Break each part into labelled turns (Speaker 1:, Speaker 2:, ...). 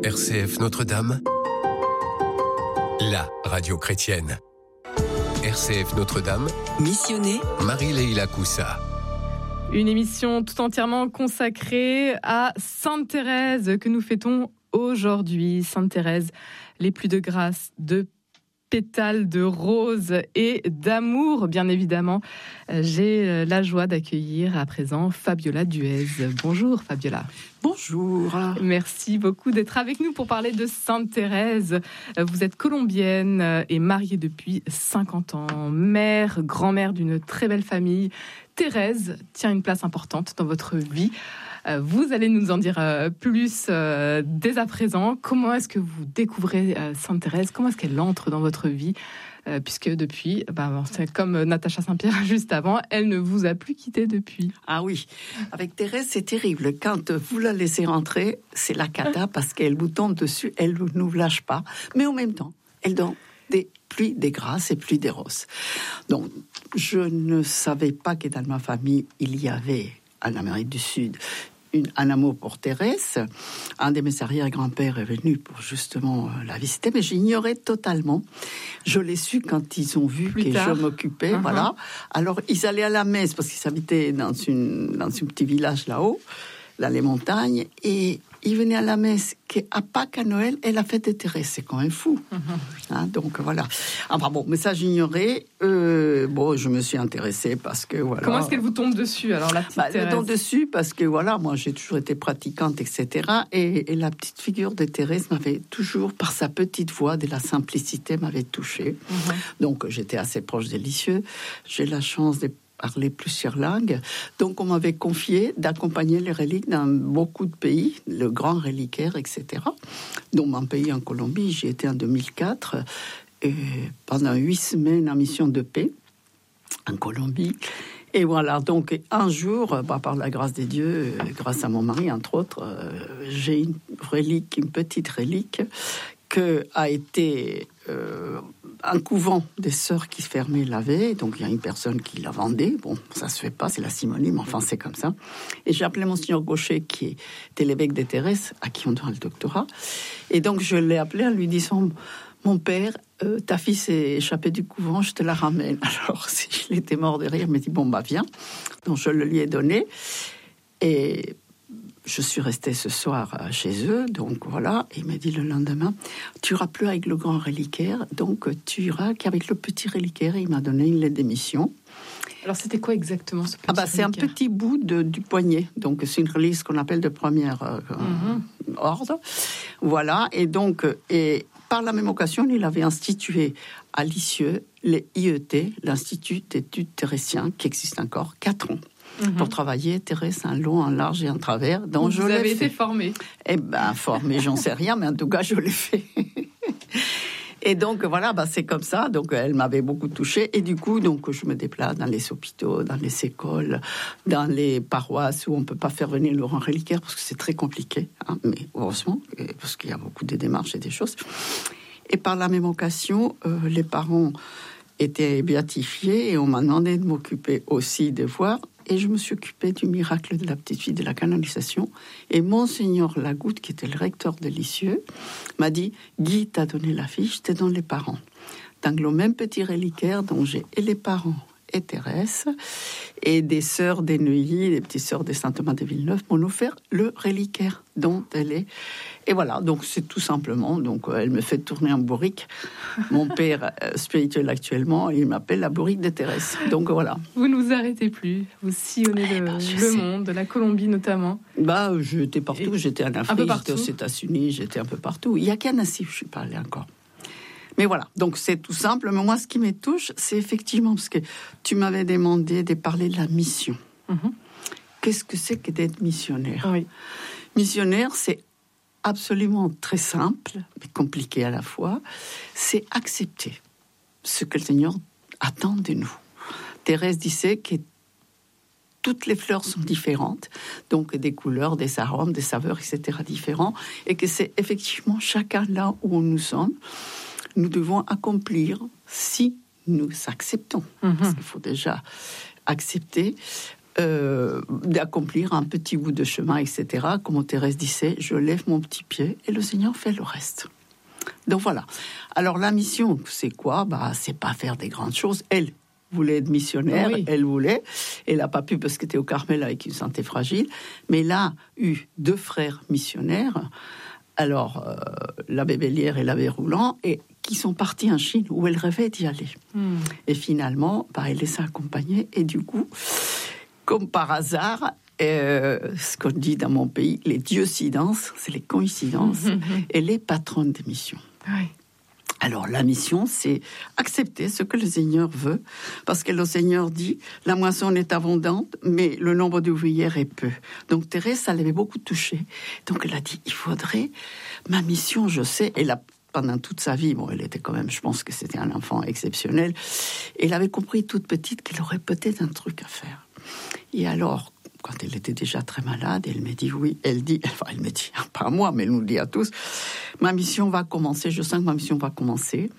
Speaker 1: RCF Notre-Dame, la radio chrétienne. RCF Notre-Dame,
Speaker 2: missionné
Speaker 1: Marie-Leila Coussa.
Speaker 3: Une émission tout entièrement consacrée à Sainte Thérèse que nous fêtons aujourd'hui. Sainte Thérèse, les plus de grâce, de pétales de rose et d'amour, bien évidemment. J'ai la joie d'accueillir à présent Fabiola Duez. Bonjour Fabiola.
Speaker 4: Bonjour.
Speaker 3: Merci beaucoup d'être avec nous pour parler de Sainte Thérèse. Vous êtes colombienne et mariée depuis 50 ans, mère, grand-mère d'une très belle famille. Thérèse tient une place importante dans votre vie. Vous allez nous en dire plus dès à présent. Comment est-ce que vous découvrez Sainte Thérèse ? Comment est-ce qu'elle entre dans votre vie ? Puisque depuis, c'est comme Natacha Saint-Pierre juste avant, elle ne vous a plus quitté depuis.
Speaker 4: Ah oui, avec Thérèse, c'est terrible. Quand vous la laissez rentrer, c'est la cata parce qu'elle vous tombe dessus, elle ne vous lâche pas. Mais en même temps, elle donne des pluies, des grâces et pluies des roses. Donc, je ne savais pas que dans ma famille, il y avait, en Amérique du Sud, un amour pour Thérèse. Un de mes arrière-grands-pères est venu pour justement la visiter, mais j'ignorais totalement. Je l'ai su quand ils ont vu que je m'occupais, voilà. Alors, ils allaient à la messe, parce qu'ils habitaient dans un petit village là-haut, dans les montagnes, et ils venaient à la messe qu'à Pâques, à Noël, et la fête de Thérèse. C'est quand même fou. Donc, voilà. Enfin bon, mais ça, j'ignorais. Je me suis intéressée parce que, voilà.
Speaker 3: Comment est-ce qu'elle vous tombe dessus, alors, la petite Thérèse ?
Speaker 4: Elle tombe dessus parce que, voilà, moi, j'ai toujours été pratiquante, etc. Et la petite figure de Thérèse m'avait toujours, par sa petite voix, de la simplicité, m'avait touchée. Donc, j'étais assez proche des Lisieux. J'ai la chance de parler plusieurs langues. Donc, on m'avait confié d'accompagner les reliques dans beaucoup de pays, le grand reliquaire, etc. Dans mon pays, en Colombie, j'y étais en 2004, pendant 8 semaines en mission de paix, en Colombie. Et voilà, donc un jour, par la grâce des dieux, grâce à mon mari, entre autres, j'ai une petite relique, que a été un couvent des sœurs qui se fermait la veille. Donc, il y a une personne qui la vendait. Bon, ça se fait pas, c'est la simonie, mais enfin, c'est comme ça. Et j'ai appelé Monseigneur Gaucher, qui était l'évêque de Thérèse, à qui on doit le doctorat. Et donc, je l'ai appelé en lui disant... Mon père, ta fille s'est échappée du couvent, je te la ramène. Alors, il était mort de rire, il m'a dit, viens. Donc, je le lui ai donné. Et je suis restée ce soir chez eux, donc voilà. Et il m'a dit le lendemain, tu iras plus avec le grand reliquaire, donc tu iras qu'avec le petit reliquaire. Et il m'a donné une lettre d'émission.
Speaker 3: Alors, c'était quoi exactement ce petit reliquaire ?
Speaker 4: C'est un petit bout du poignet. Donc, c'est une relique qu'on appelle de première ordre. Voilà. Et donc, par la même occasion, il avait institué à Lisieux les IET, l'Institut d'études thérésiens, qui existe encore 4 ans. Pour travailler, Thérèse, un long, un large et un travers. Donc,
Speaker 3: vous avez été formée ?
Speaker 4: Formée, j'en sais rien, mais en tout cas, je l'ai fait. Et donc, voilà, c'est comme ça. Donc, elle m'avait beaucoup touchée. Et du coup, donc, je me déplace dans les hôpitaux, dans les écoles, dans les paroisses où on ne peut pas faire venir le grand reliquaire parce que c'est très compliqué. Mais heureusement, parce qu'il y a beaucoup de démarches et des choses. Et par la même occasion, les parents étaient béatifiés et on m'a demandé de m'occuper aussi de voir. Et je me suis occupée du miracle de la petite fille, de la canonisation. Et Monseigneur Lagoutte, qui était le recteur de Lisieux, m'a dit « Guy t'a donné la fille, je te donne les parents. » Dans le même petit reliquaire dont j'ai et les parents et Thérèse, et des sœurs des Neuilly, des petites sœurs des Saint-Thomas de Villeneuve, m'ont offert le reliquaire dont elle est. Et voilà, donc c'est tout simplement, donc elle me fait tourner un bourrique. Mon père spirituel actuellement, il m'appelle la bourrique de Thérèse. Donc voilà.
Speaker 3: Vous ne vous arrêtez plus, vous sillonnez le monde, de la Colombie notamment.
Speaker 4: J'étais partout, j'étais en Afrique, j'étais aux États-Unis, j'étais un peu partout. Il n'y a qu'à Nassif, je ne suis pas allée encore. Mais voilà, donc c'est tout simple. Mais moi, ce qui me touche, c'est effectivement, parce que tu m'avais demandé de parler de la mission. Qu'est-ce que c'est que d'être missionnaire ? Missionnaire, c'est absolument très simple, mais compliqué à la fois. C'est accepter ce que le Seigneur attend de nous. Thérèse disait que toutes les fleurs sont différentes, donc des couleurs, des arômes, des saveurs, etc. différents, et que c'est effectivement chacun là où nous sommes. Nous devons accomplir si nous acceptons. Parce qu'il faut déjà accepter d'accomplir un petit bout de chemin, etc. Comme Thérèse disait, je lève mon petit pied et le Seigneur fait le reste. Donc voilà. Alors la mission, c'est quoi ? C'est pas faire des grandes choses. Elle voulait être missionnaire, oui. Elle n'a pas pu parce qu'elle était au Carmel avec une santé fragile, mais elle a eu 2 frères missionnaires, alors l'abbé Bellière et l'abbé Roulant, et qui sont partis en Chine, où elle rêvait d'y aller. Et finalement, elle les a accompagnés, et du coup, comme par hasard, ce qu'on dit dans mon pays, les diocidences, c'est les coïncidences, elle est patronne des missions.
Speaker 3: Oui.
Speaker 4: Alors, la mission, c'est accepter ce que le Seigneur veut, parce que le Seigneur dit, la moisson est abondante, mais le nombre d'ouvrières est peu. Donc, Thérèse, ça l'avait beaucoup touchée. Donc, elle a dit, il faudrait, ma mission, je sais, pendant toute sa vie, elle était quand même, je pense que c'était un enfant exceptionnel, elle avait compris toute petite qu'elle aurait peut-être un truc à faire. Et alors, quand elle était déjà très malade, elle me dit oui, elle me dit, pas à moi, mais elle nous le dit à tous, ma mission va commencer, je sens que ma mission va commencer,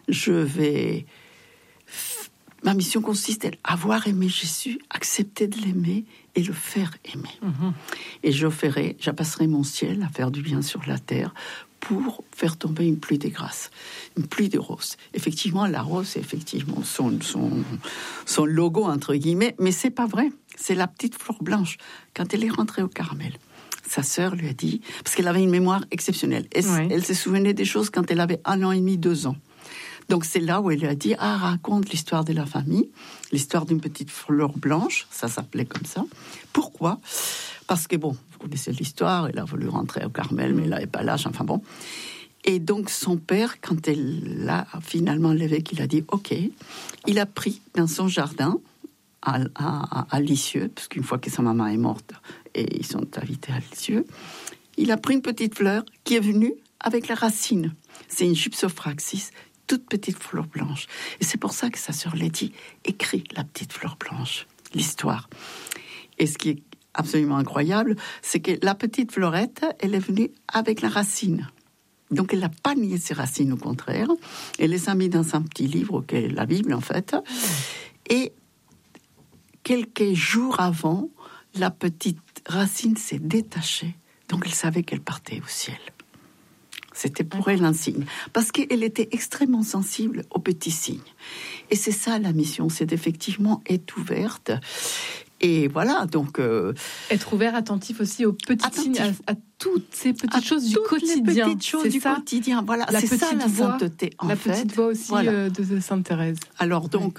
Speaker 4: ma mission consiste à avoir aimé Jésus, accepter de l'aimer et le faire aimer. Et j'appasserai mon ciel à faire du bien sur la terre pour faire tomber une pluie de grâce, une pluie de roses. Effectivement, la rose, c'est effectivement son logo, entre guillemets, mais c'est pas vrai. C'est la petite fleur blanche. Quand elle est rentrée au Carmel, sa sœur lui a dit, parce qu'elle avait une mémoire exceptionnelle, elle se souvenait des choses quand elle avait 1 an et demi, 2 ans. Donc c'est là où elle lui a dit, raconte l'histoire de la famille, l'histoire d'une petite fleur blanche, ça s'appelait comme ça. Pourquoi ? Parce que vous connaissez l'histoire, elle a voulu rentrer au Carmel, mais elle n'avait pas l'âge, enfin bon. Et donc son père, quand elle l'a finalement l'évêque, il a dit, ok, il a pris dans son jardin, à Lisieux, parce qu'une fois que sa maman est morte, et ils sont invités à Lisieux, il a pris une petite fleur qui est venue avec la racine. C'est une gypsophraxis, toute petite fleur blanche. Et c'est pour ça que sa sœur l'a dit, écris la petite fleur blanche, l'histoire. Et ce qui est absolument incroyable, c'est que la petite fleurette, elle est venue avec la racine. Donc elle n'a pas nié ses racines, au contraire. Elle les a mis dans un petit livre, qui est la Bible en fait. Et quelques jours avant, la petite racine s'est détachée. Donc elle savait qu'elle partait au ciel. C'était pour elle un signe. Parce qu'elle était extrêmement sensible aux petits signes. Et c'est ça la mission, c'est effectivement être ouverte. Et voilà, donc...
Speaker 3: être ouvert, attentif aussi aux petits signes, à toutes ces petites choses du quotidien.
Speaker 4: Les petites choses du quotidien, voilà. C'est ça la sainteté, en fait.
Speaker 3: La petite voix aussi de Sainte Thérèse.
Speaker 4: Alors donc,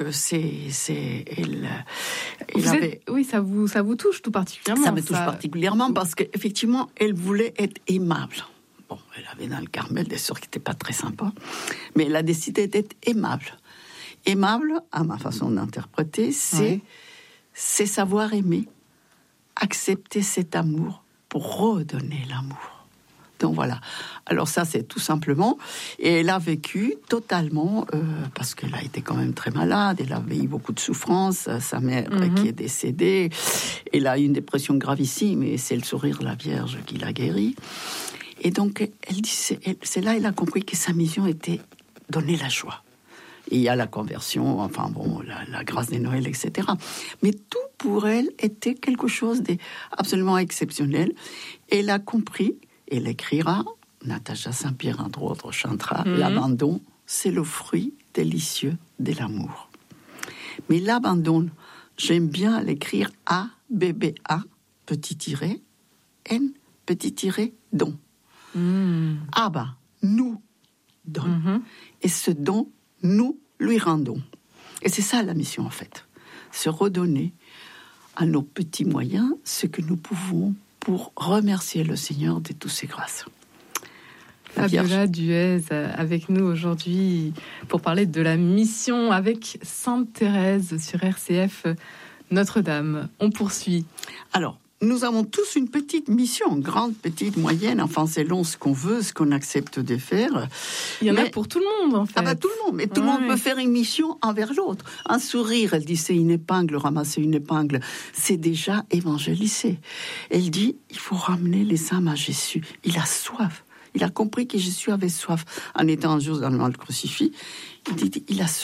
Speaker 3: oui, ça vous touche tout particulièrement.
Speaker 4: Ça me touche particulièrement parce qu'effectivement, elle voulait être aimable. Bon, elle avait dans le Carmel des sœurs qui n'étaient pas très sympas, mais elle a décidé d'être aimable. Aimable, à ma façon d'interpréter, c'est savoir aimer, accepter cet amour pour redonner l'amour. Donc voilà. Alors ça, c'est tout simplement. Et elle a vécu totalement, parce qu'elle a été quand même très malade, elle avait eu beaucoup de souffrances, sa mère qui est décédée, elle a eu une dépression gravissime, et c'est le sourire de la Vierge qui l'a guérie. Et donc, elle dit, c'est là qu'elle a compris que sa mission était donner la joie. Et il y a la conversion, enfin bon, la grâce des Noëls, etc. Mais tout pour elle était quelque chose d'absolument exceptionnel. Elle a compris, elle écrira, Natacha Saint-Pierre, entre autres, chantera, l'abandon, c'est le fruit délicieux de l'amour. Mais l'abandon, j'aime bien l'écrire A-B-B-A, petit tiret, N, petit tiret, don. Abba, nous donne. Et ce don, nous lui rendons. Et c'est ça la mission en fait. Se redonner à nos petits moyens ce que nous pouvons pour remercier le Seigneur de toutes ses grâces.
Speaker 3: Fabiola Duez avec nous aujourd'hui pour parler de la mission avec Sainte Thérèse sur RCF Notre-Dame. On poursuit.
Speaker 4: Alors, nous avons tous une petite mission, grande, petite, moyenne, enfin selon ce qu'on veut, ce qu'on accepte de faire.
Speaker 3: Il y en a pour tout le monde en fait.
Speaker 4: Tout le monde, mais tout le monde peut faire une mission envers l'autre. Un sourire, elle dit c'est une épingle, ramasser une épingle, c'est déjà évangéliser. Elle dit il faut ramener les âmes à Jésus, il a soif. Il a compris que Jésus avait soif. En étant un jour dans le crucifix, il dit il a soif.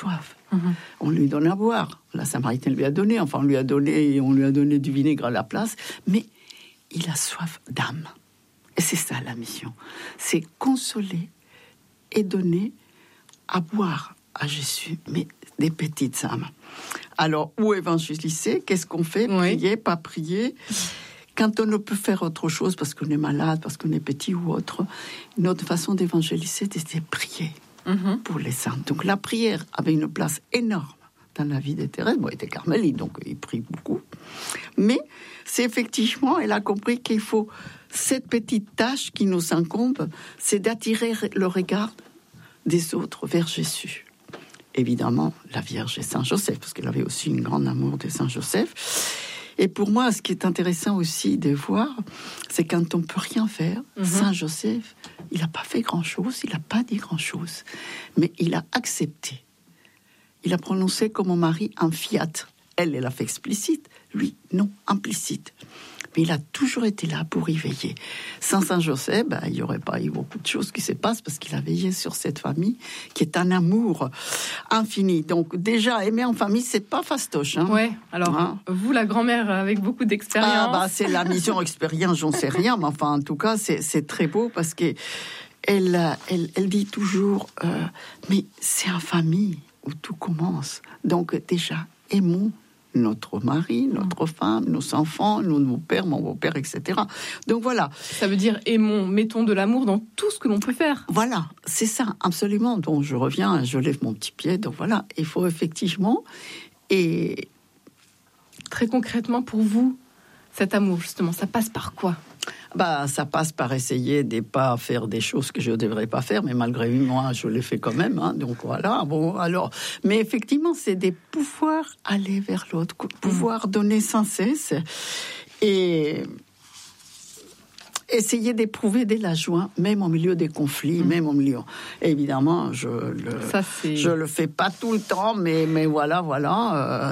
Speaker 4: On lui donne à boire. La Samaritaine lui a donné, on lui a donné du vinaigre à la place, mais il a soif d'âme. Et c'est ça la mission. C'est consoler et donner à boire à Jésus, mais des petites âmes. Alors, où évangéliser? Qu'est-ce qu'on fait? Prier, pas prier? Quand on ne peut faire autre chose, parce qu'on est malade, parce qu'on est petit ou autre, notre façon d'évangéliser, c'est de prier pour les saints. Donc la prière avait une place énorme dans la vie de Thérèse. Bon, elle était carmélite, donc il prie beaucoup. Mais c'est effectivement, elle a compris qu'il faut cette petite tâche qui nous incombe, c'est d'attirer le regard des autres vers Jésus. Évidemment, la Vierge et Saint Joseph, parce qu'elle avait aussi un grand amour de Saint Joseph. Et pour moi, ce qui est intéressant aussi de voir, c'est quand on ne peut rien faire, Saint Joseph, il n'a pas fait grand-chose, il n'a pas dit grand-chose, mais il a accepté. Il a prononcé comme mari un fiat. Elle a fait explicite, lui, non, implicite. Mais il a toujours été là pour y veiller. Sans Saint Joseph, il n'y aurait pas eu beaucoup de choses qui se passent parce qu'il a veillé sur cette famille qui est un amour infini. Donc déjà, aimer en famille, c'est pas fastoche.
Speaker 3: Ouais. Alors, vous, la grand-mère, avec beaucoup d'expérience.
Speaker 4: C'est la mission expérience, j'en sais rien. Mais enfin, en tout cas, c'est très beau parce que elle dit toujours, mais c'est en famille où tout commence. Donc déjà, aimons notre mari, notre femme, nos enfants, nos pères, mon beau-père, etc. Donc voilà.
Speaker 3: Ça veut dire mettons de l'amour dans tout ce que l'on peut faire.
Speaker 4: Voilà, c'est ça, absolument. Donc je reviens, je lève mon petit pied. Donc voilà, il faut effectivement... Et
Speaker 3: très concrètement pour vous, cet amour, justement, ça passe par quoi ?
Speaker 4: Ça passe par essayer de ne pas faire des choses que je ne devrais pas faire, mais malgré moi, je les fais quand même. Donc voilà, mais effectivement, c'est de pouvoir aller vers l'autre, pouvoir donner sans cesse et essayer d'éprouver de la joie, même au milieu des conflits, même au milieu... Évidemment, je le fais pas tout le temps, mais voilà.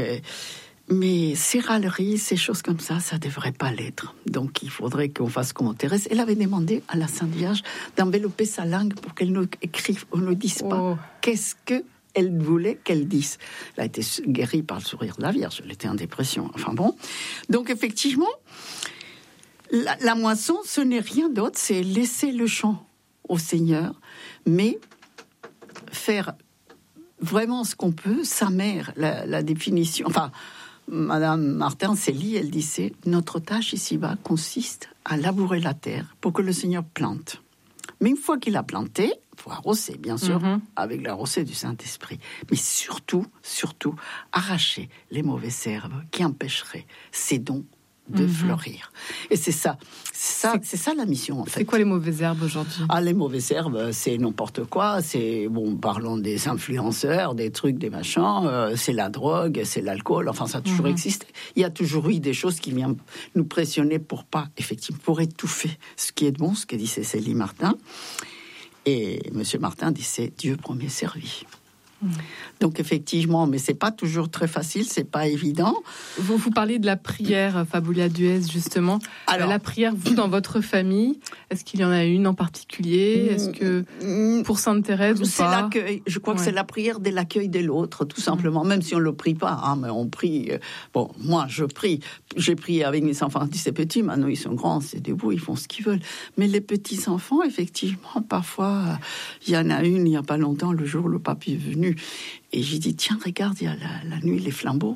Speaker 4: Mais ces râleries, ces choses comme ça devrait pas l'être. Donc, il faudrait qu'on fasse comme Thérèse. Elle avait demandé à la Sainte Vierge d'envelopper sa langue pour qu'elle ne écrive ou ne dise pas qu'est-ce qu'elle voulait qu'elle dise. Elle a été guérie par le sourire de la Vierge. Elle était en dépression. Enfin bon. Donc, effectivement, la moisson, ce n'est rien d'autre. C'est laisser le champ au Seigneur, mais faire vraiment ce qu'on peut. Sa mère, la définition... Madame Martin Célie, elle disait « Notre tâche ici-bas consiste à labourer la terre pour que le Seigneur plante. Mais une fois qu'il a planté, il faut arroser, bien sûr, avec la rosée du Saint-Esprit. Mais surtout, arracher les mauvaises herbes qui empêcheraient ces dons de fleurir. » Et c'est ça la mission, en fait.
Speaker 3: C'est quoi les mauvaises herbes aujourd'hui ?
Speaker 4: Les mauvaises herbes, c'est n'importe quoi. Parlons des influenceurs, des trucs, des machins. C'est la drogue, c'est l'alcool. Enfin, ça a toujours existé. Il y a toujours eu des choses qui viennent nous pressionner pour étouffer ce qui est bon, ce que disait Célie Martin. Et Monsieur Martin disait Dieu premier servi. Donc effectivement, mais c'est pas toujours très facile, c'est pas évident.
Speaker 3: Vous parlez de la prière Fabulia Dues, justement. Alors, la prière, vous, dans votre famille, est-ce qu'il y en a une en particulier ? Est-ce que pour Sainte Thérèse ou
Speaker 4: c'est
Speaker 3: pas ?
Speaker 4: L'accueil. Je crois que c'est la prière de l'accueil de l'autre, tout simplement, même si on le prie pas, mais on prie. Moi, je prie. J'ai prié avec mes enfants, c'est petits, maintenant ils sont grands, c'est debout, ils font ce qu'ils veulent. Mais les petits enfants, effectivement, parfois, il y en a une, il y a pas longtemps, le jour où le papy est venu, et j'ai dit, tiens, regarde, il y a la nuit, les flambeaux.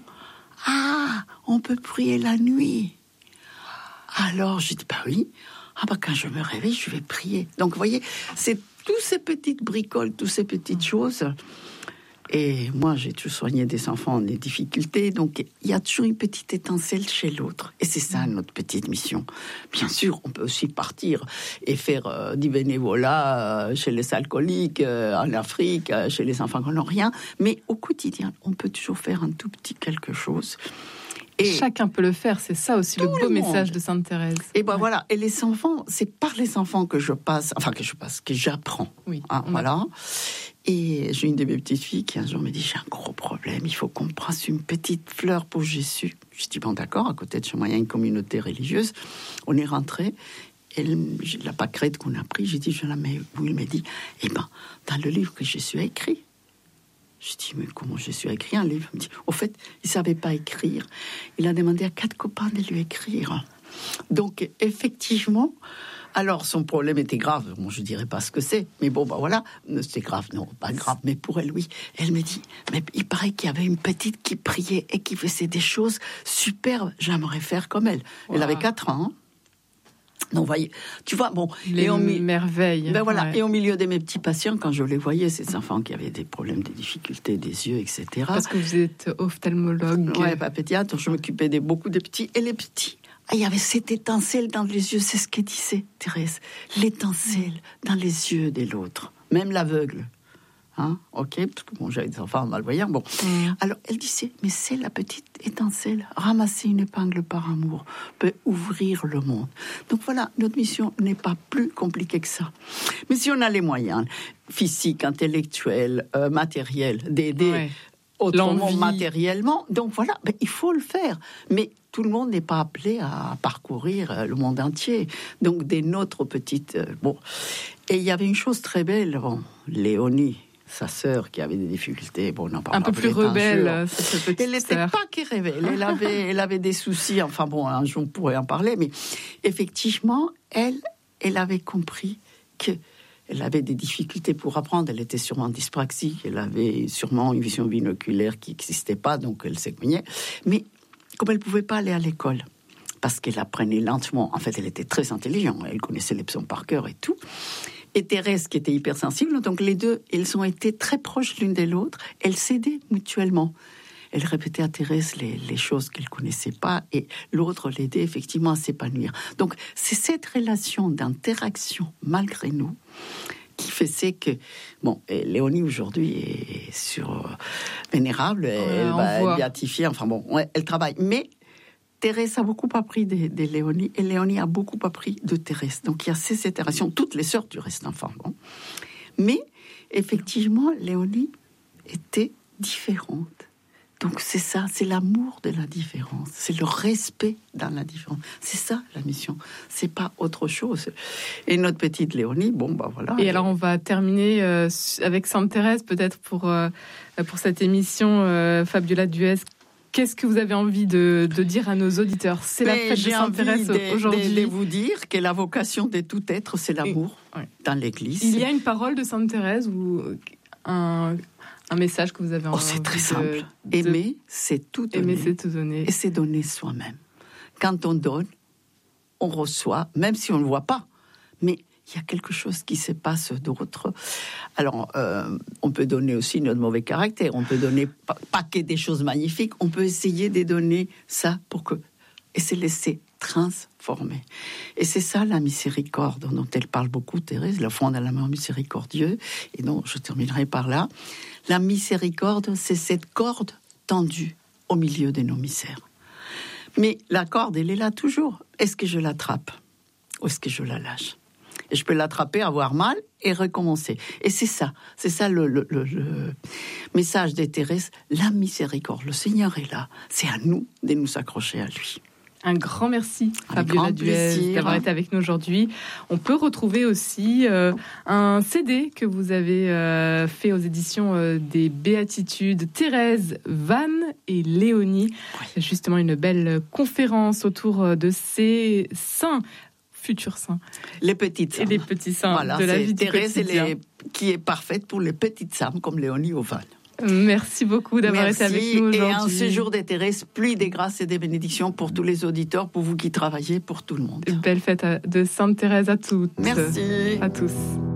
Speaker 4: On peut prier la nuit. Alors, j'ai dit, oui. Quand je me réveille, je vais prier. Donc, vous voyez, c'est toutes ces petites bricoles, toutes ces petites choses. Et moi, j'ai toujours soigné des enfants en difficultés. Donc, il y a toujours une petite étincelle chez l'autre. Et c'est ça, notre petite mission. Bien sûr, on peut aussi partir et faire du bénévolat chez les alcooliques, en Afrique, chez les enfants qui n'ont rien. Mais au quotidien, on peut toujours faire un tout petit quelque chose.
Speaker 3: Et chacun peut le faire, c'est ça aussi le beau message de Sainte Thérèse.
Speaker 4: Et voilà. Et les enfants, c'est par les enfants que j'apprends.
Speaker 3: Oui.
Speaker 4: Voilà. Et j'ai une de mes petites filles qui un jour me dit, j'ai un gros problème, il faut qu'on me prenne une petite fleur pour Jésus. Je dis, d'accord, à côté de chez moi, il y a une communauté religieuse. On est rentré. La pâquerette qu'on a pris, j'ai dit, je la mets où? Il m'a dit, dans le livre que Jésus a écrit. Je dis, mais comment j'ai su écrire un livre? Il me dit, au fait, il ne savait pas écrire. Il a demandé à 4 copains de lui écrire. Donc, effectivement, alors son problème était grave. Bon, je ne dirais pas ce que c'est, mais bon, bah voilà, c'est grave. Non, pas grave, mais pour elle, oui. Elle me dit, mais il paraît qu'il y avait une petite qui priait et qui faisait des choses superbes. J'aimerais faire comme elle. Elle avait 4 ans. Donc, voyez, tu vois, bon...
Speaker 3: Les merveilles.
Speaker 4: Ben voilà, ouais. Et au milieu de mes petits patients, quand je les voyais, ces enfants qui avaient des problèmes, des difficultés des yeux, etc.
Speaker 3: Parce que vous êtes ophtalmologue.
Speaker 4: Oui, pas pédiatre, je m'occupais de beaucoup de petits. Et les petits, il y avait cette étincelle dans les yeux, c'est ce qu'elle disait, Thérèse. L'étincelle dans les yeux de l'autre, même l'aveugle. Hein, ok, parce que bon, j'avais des enfants malvoyants. Bon, alors elle disait, mais c'est la petite étincelle. Ramasser une épingle par amour peut ouvrir le monde. Donc voilà, notre mission n'est pas plus compliquée que ça. Mais si on a les moyens physiques, intellectuels, matériels, d'aider autrement matériellement, donc voilà, ben, il faut le faire. Mais tout le monde n'est pas appelé à parcourir le monde entier. Donc des nôtres petites... bon, et il y avait une chose très belle, bon, Léonie, sa sœur qui avait des difficultés, bon, on en parlera
Speaker 3: un peu plus rebelle, cette petite
Speaker 4: elle n'était pas qui rêvait, elle avait des soucis, enfin bon, un jour on pourrait en parler, mais effectivement, elle avait compris qu'elle avait des difficultés pour apprendre, elle était sûrement dyspraxique, elle avait sûrement une vision binoculaire qui n'existait pas, donc elle s'éloignait, mais comme elle ne pouvait pas aller à l'école, parce qu'elle apprenait lentement, en fait elle était très intelligente, elle connaissait les psaumes par cœur et tout, et Thérèse qui était hypersensible, donc les deux, elles ont été très proches l'une de l'autre, elles s'aidaient mutuellement. Elle répétait à Thérèse les choses qu'elle ne connaissait pas, et l'autre l'aidait effectivement à s'épanouir. Donc c'est cette relation d'interaction, malgré nous, qui faisait que, bon, Léonie aujourd'hui est sur vénérable, elle va être béatifiée, enfin bon, elle travaille, mais Thérèse a beaucoup appris de Léonie, et Léonie a beaucoup appris de Thérèse. Donc il y a ces interactions, toutes les sœurs du reste enfant. Bon. Mais effectivement, Léonie était différente. Donc c'est ça, c'est l'amour de la différence, c'est le respect dans la différence. C'est ça la mission, c'est pas autre chose. Et notre petite Léonie, bon bah voilà.
Speaker 3: Et alors on va terminer avec Sainte Thérèse peut-être pour cette émission, Fabiola Duès. Qu'est-ce que vous avez envie de dire à nos auditeurs? C'est la fête de Sainte Thérèse aujourd'hui.
Speaker 4: Je vais vous dire que la vocation de tout être, c'est l'amour dans l'Église.
Speaker 3: Il y a une parole de Sainte Thérèse ou un message que vous avez envie de...
Speaker 4: c'est très simple. Aimer, c'est tout donner.
Speaker 3: Aimer, c'est tout donner.
Speaker 4: Et c'est donner soi-même. Quand on donne, on reçoit, même si on ne le voit pas. Mais il y a quelque chose qui se passe d'autre. Alors, on peut donner aussi notre mauvais caractère. On peut donner pas que des choses magnifiques. On peut essayer de donner ça pour que... Et se laisser transformer. Et c'est ça la miséricorde dont elle parle beaucoup, Thérèse, le fond de l'amour miséricordieux. Et donc, je terminerai par là. La miséricorde, c'est cette corde tendue au milieu de nos misères. Mais la corde, elle est là toujours. Est-ce que je l'attrape ou est-ce que je la lâche? Et je peux l'attraper, avoir mal et recommencer. Et c'est ça le message de Thérèse, la miséricorde. Le Seigneur est là. C'est à nous de nous accrocher à lui.
Speaker 3: Un grand merci, Fabiola Duès, d'avoir été avec nous aujourd'hui. On peut retrouver aussi un CD que vous avez fait aux éditions des Béatitudes, Thérèse, Vannes et Léonie. Oui. Justement, une belle conférence autour de ces saints, futurs saints.
Speaker 4: Les petites âmes.
Speaker 3: Et les petits saints de la vie du
Speaker 4: Thérèse
Speaker 3: quotidien.
Speaker 4: Qui est parfaite pour les petites âmes comme Léonie ou Vannes.
Speaker 3: Merci beaucoup d'avoir été avec nous aujourd'hui.
Speaker 4: Et un séjour de Thérèse, pluie des grâces et des bénédictions pour tous les auditeurs, pour vous qui travaillez, pour tout le monde.
Speaker 3: Belle fête de Sainte Thérèse à toutes.
Speaker 4: Merci.
Speaker 3: À tous.